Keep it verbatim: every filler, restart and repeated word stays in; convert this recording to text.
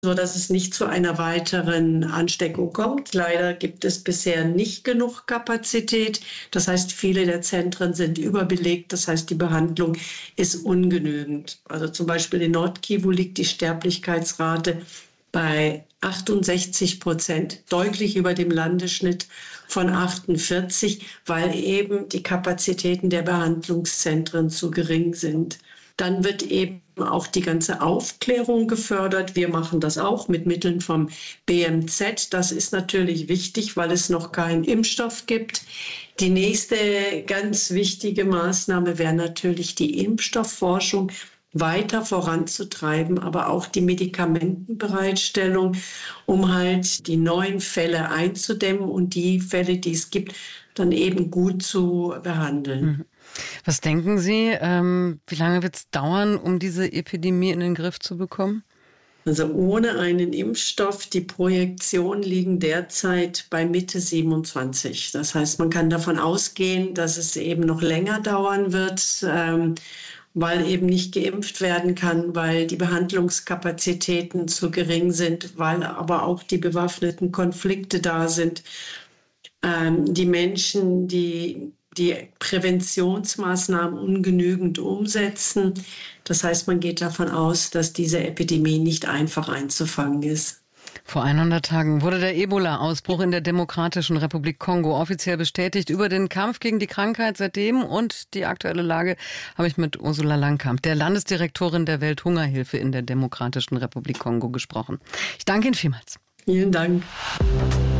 sodass es nicht zu einer weiteren Ansteckung kommt. Leider gibt es bisher nicht genug Kapazität. Das heißt, viele der Zentren sind überbelegt. Das heißt, die Behandlung ist ungenügend. Also zum Beispiel in Nord-Kivu liegt die Sterblichkeitsrate bei achtundsechzig Prozent, deutlich über dem Landesschnitt von achtundvierzig, weil eben die Kapazitäten der Behandlungszentren zu gering sind. Dann wird eben auch die ganze Aufklärung gefördert. Wir machen das auch mit Mitteln vom B M Z. Das ist natürlich wichtig, weil es noch keinen Impfstoff gibt. Die nächste ganz wichtige Maßnahme wäre natürlich die Impfstoffforschung weiter voranzutreiben, aber auch die Medikamentenbereitstellung, um halt die neuen Fälle einzudämmen und die Fälle, die es gibt, dann eben gut zu behandeln. Was denken Sie, ähm, wie lange wird es dauern, um diese Epidemie in den Griff zu bekommen? Also ohne einen Impfstoff, die Projektionen liegen derzeit bei Mitte siebenundzwanzig. Das heißt, man kann davon ausgehen, dass es eben noch länger dauern wird, ähm, weil eben nicht geimpft werden kann, weil die Behandlungskapazitäten zu gering sind, weil aber auch die bewaffneten Konflikte da sind. Ähm, die Menschen, die die Präventionsmaßnahmen ungenügend umsetzen. Das heißt, man geht davon aus, dass diese Epidemie nicht einfach einzufangen ist. Vor hundert Tagen wurde der Ebola-Ausbruch in der Demokratischen Republik Kongo offiziell bestätigt. Über den Kampf gegen die Krankheit seitdem und die aktuelle Lage habe ich mit Ursula Langkamp, der Landesdirektorin der Welthungerhilfe in der Demokratischen Republik Kongo, gesprochen. Ich danke Ihnen vielmals. Vielen Dank.